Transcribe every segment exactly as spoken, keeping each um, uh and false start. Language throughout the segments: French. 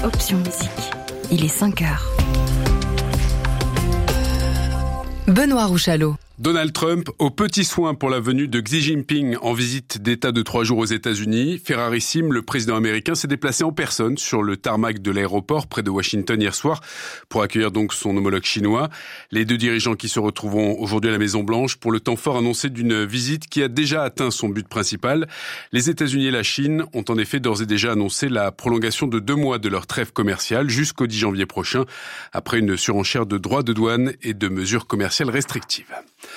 Option Musique. Il est cinq heures. Benoît Rouchalot. Donald Trump aux petits soins pour la venue de Xi Jinping en visite d'État de trois jours aux États-Unis. Ferrarissime, le président américain s'est déplacé en personne sur le tarmac de l'aéroport près de Washington hier soir pour accueillir donc son homologue chinois. Les deux dirigeants qui se retrouveront aujourd'hui à la Maison-Blanche pour le temps fort annoncé d'une visite qui a déjà atteint son but principal. Les États-Unis et la Chine ont en effet d'ores et déjà annoncé la prolongation de deux mois de leur trêve commerciale jusqu'au dix janvier prochain après une surenchère de droits de douane et de mesures commerciales restrictives.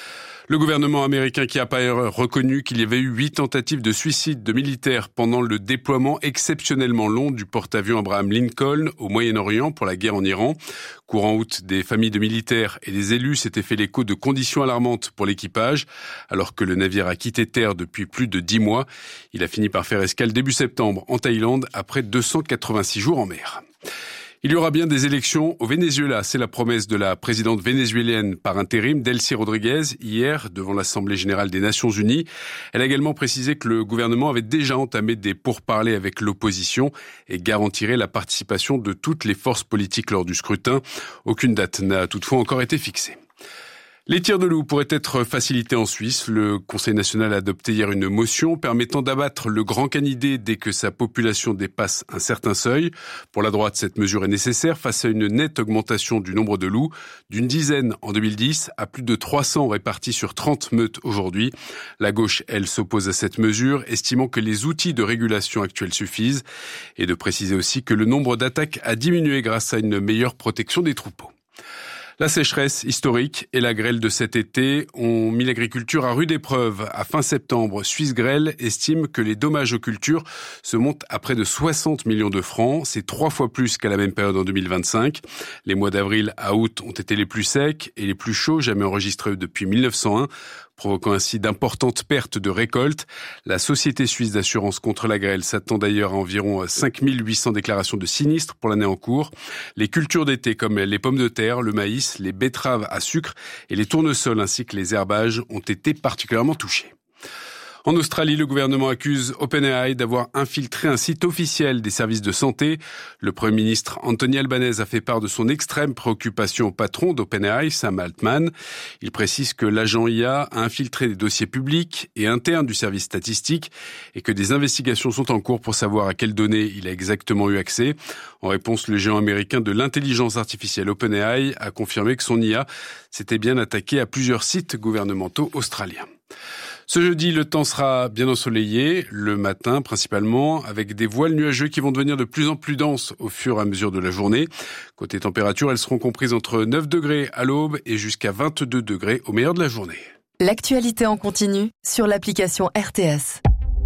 Le gouvernement américain qui a par ailleurs reconnu qu'il y avait eu huit tentatives de suicide de militaires pendant le déploiement exceptionnellement long du porte-avions Abraham Lincoln au Moyen-Orient pour la guerre en Iran. Courant août, des familles de militaires et des élus s'étaient fait l'écho de conditions alarmantes pour l'équipage, alors que le navire a quitté terre depuis plus de dix mois. Il a fini par faire escale début septembre en Thaïlande après deux cent quatre-vingt-six jours en mer. Il y aura bien des élections au Venezuela. C'est la promesse de la présidente vénézuélienne par intérim, Delcy Rodriguez, hier devant l'Assemblée générale des Nations unies. Elle a également précisé que le gouvernement avait déjà entamé des pourparlers avec l'opposition et garantirait la participation de toutes les forces politiques lors du scrutin. Aucune date n'a toutefois encore été fixée. Les tirs de loup pourraient être facilités en Suisse. Le Conseil national a adopté hier une motion permettant d'abattre le grand canidé dès que sa population dépasse un certain seuil. Pour la droite, cette mesure est nécessaire face à une nette augmentation du nombre de loups, d'une dizaine en deux mille dix à plus de trois cents répartis sur trente meutes aujourd'hui. La gauche, elle, s'oppose à cette mesure, estimant que les outils de régulation actuels suffisent, et de préciser aussi que le nombre d'attaques a diminué grâce à une meilleure protection des troupeaux. La sécheresse historique et la grêle de cet été ont mis l'agriculture à rude épreuve. À fin septembre, Suisse Grêle estime que les dommages aux cultures se montent à près de soixante millions de francs. C'est trois fois plus qu'à la même période en deux mille vingt-cinq. Les mois d'avril à août ont été les plus secs et les plus chauds jamais enregistrés depuis mille neuf cent un, provoquant ainsi d'importantes pertes de récoltes. La Société suisse d'assurance contre la grêle s'attend d'ailleurs à environ cinq mille huit cents déclarations de sinistres pour l'année en cours. Les cultures d'été comme les pommes de terre, le maïs, les betteraves à sucre et les tournesols ainsi que les herbages ont été particulièrement touchés. En Australie, le gouvernement accuse OpenAI d'avoir infiltré un site officiel des services de santé. Le Premier ministre Anthony Albanese a fait part de son extrême préoccupation au patron d'OpenAI, Sam Altman. Il précise que l'agent I A a infiltré des dossiers publics et internes du service statistique et que des investigations sont en cours pour savoir à quelles données il a exactement eu accès. En réponse, le géant américain de l'intelligence artificielle OpenAI a confirmé que son I A s'était bien attaqué à plusieurs sites gouvernementaux australiens. Ce jeudi, le temps sera bien ensoleillé, le matin principalement, avec des voiles nuageux qui vont devenir de plus en plus denses au fur et à mesure de la journée. Côté température, elles seront comprises entre neuf degrés à l'aube et jusqu'à vingt-deux degrés au meilleur de la journée. L'actualité en continu sur l'application R T S.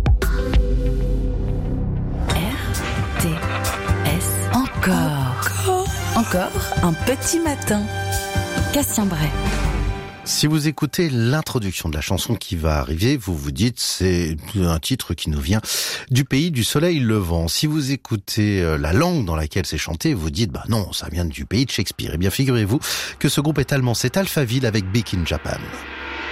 R T S. Encore. Encore un petit matin. Cassien Bray. Si vous écoutez l'introduction de la chanson qui va arriver, vous vous dites c'est un titre qui nous vient du pays du soleil levant. Si vous écoutez la langue dans laquelle c'est chanté, vous dites bah non, ça vient du pays de Shakespeare. Eh bien figurez-vous que ce groupe est allemand, c'est Alphaville avec Big in Japan.